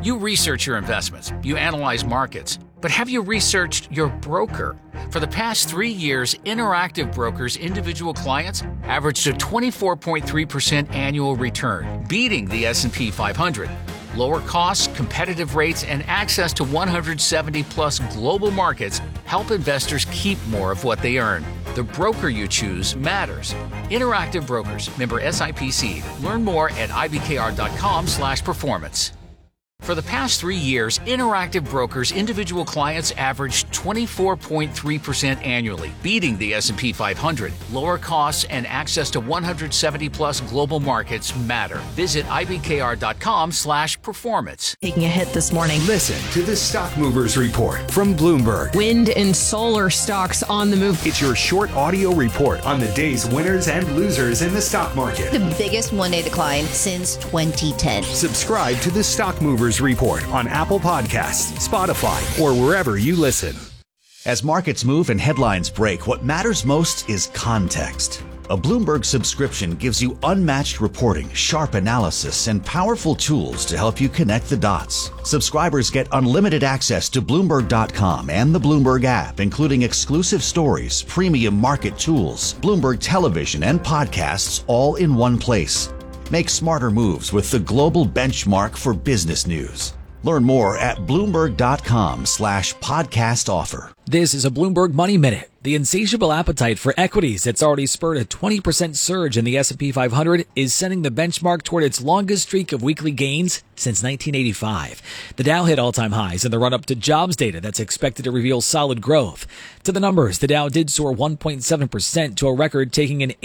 You research your investments, you analyze markets, but have you researched your broker? For the past 3 years, Interactive Brokers' individual clients averaged a 24.3% annual return, beating the S&P 500. Lower costs, competitive rates, and access to 170-plus global markets help investors keep more of what they earn. The broker you choose matters. Interactive Brokers, member SIPC. Learn more at ibkr.com/performance. For the past 3 years, Interactive Brokers' individual clients averaged 24.3% annually, beating the S&P 500. Lower costs and access to 170-plus global markets matter. Visit ibkr.com/performance. Taking a hit this morning. Listen to the Stock Movers Report from Bloomberg. Wind and solar stocks on the move. It's your short audio report on the day's winners and losers in the stock market. The biggest one-day decline since 2010. Subscribe to the Stock Movers Report on Apple Podcasts, Spotify, or wherever you listen. As markets move and headlines break, what matters most is context. A Bloomberg subscription gives you unmatched reporting, sharp analysis, and powerful tools to help you connect the dots. Subscribers get unlimited access to Bloomberg.com and the Bloomberg app, including exclusive stories, premium market tools, Bloomberg television, and podcasts all in one place. Make smarter moves with the global benchmark for business news. Learn more at Bloomberg.com/podcast offer. This is a Bloomberg Money Minute. The insatiable appetite for equities that's already spurred a 20% surge in the S&P 500 is sending the benchmark toward its longest streak of weekly gains since 1985. The Dow hit all-time highs in the run-up to jobs data that's expected to reveal solid growth. To the numbers, the Dow did soar 1.7% to a record, taking in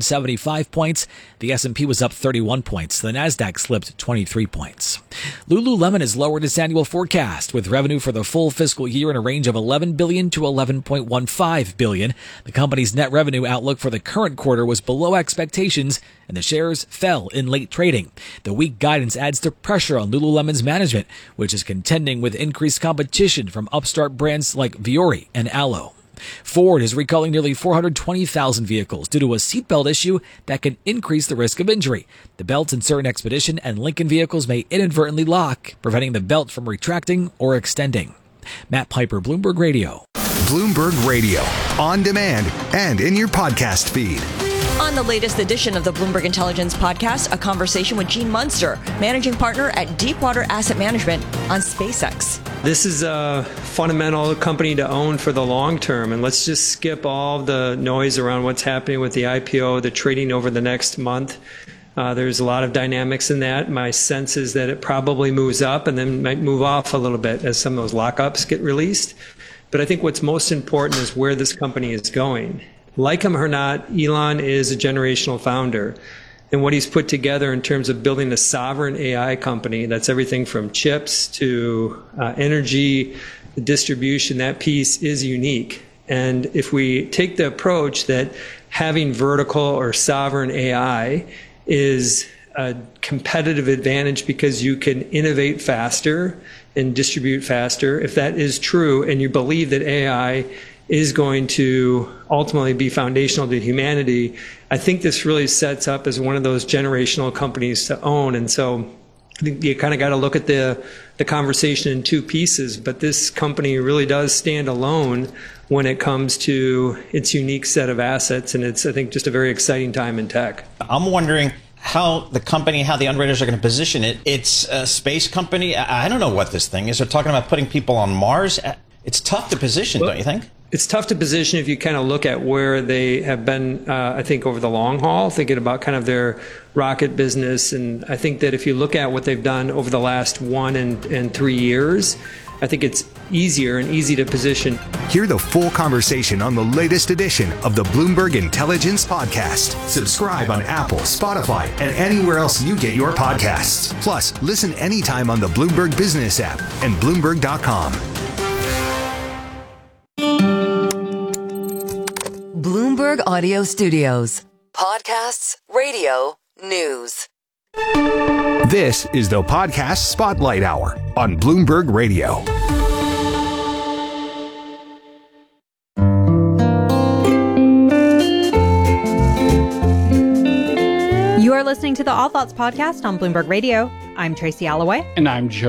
875 points. The S&P was up 31 points. The Nasdaq slipped 23 points. Lululemon has lowered its annual forecast, with revenue for the full fiscal year in a range of $11 billion to $11.15 billion. The company's net revenue outlook for the current quarter was below expectations, and the shares fell in late trading. The weak guidance adds to pressure on Lululemon's management, which is contending with increased competition from upstart brands like Vuori and Alo. Ford is recalling nearly 420,000 vehicles due to a seatbelt issue that can increase the risk of injury. The belts in certain Expedition and Lincoln vehicles may inadvertently lock, preventing the belt from retracting or extending. Matt Piper, Bloomberg Radio. Bloomberg Radio, on demand and in your podcast feed. On the latest edition of the Bloomberg Intelligence Podcast, a conversation with Gene Munster, managing partner at Deepwater Asset Management, on SpaceX. This is a fundamental company to own for the long term, and let's just skip all the noise around what's happening with the IPO, the trading over the next month. There's a lot of dynamics in that. My sense is that it probably moves up and then might move off a little bit as some of those lockups get released. But I think what's most important is where this company is going. Like him or not, Elon is a generational founder. And what he's put together in terms of building a sovereign AI company, that's everything from chips to energy, distribution, that piece is unique. And if we take the approach that having vertical or sovereign AI is a competitive advantage because you can innovate faster and distribute faster, if that is true and you believe that AI is going to ultimately be foundational to humanity, I think this really sets up as one of those generational companies to own. And so I think you kind of got to look at the conversation in two pieces, but this company really does stand alone when it comes to its unique set of assets, and it's, I think, just a very exciting time in tech. I'm wondering how the underwriters are going to position it. It's a space company. I don't know what this thing is. They're talking about putting people on Mars. It's tough to position, don't you think? It's tough to position if you kind of look at where they have been, I think, over the long haul, thinking about kind of their rocket business. And I think that if you look at what they've done over the last 1 and 3 years, I think it's easier and easy to position. Hear the full conversation on the latest edition of the Bloomberg Intelligence Podcast. Subscribe on Apple, Spotify, and anywhere else you get your podcasts. Plus, listen anytime on the Bloomberg Business app and Bloomberg.com. Bloomberg Audio Studios. Podcasts, radio, news. This is the Podcast Spotlight Hour on Bloomberg Radio. You are listening to the All Thoughts Podcast on Bloomberg Radio. I'm Tracy Alloway. And I'm Joe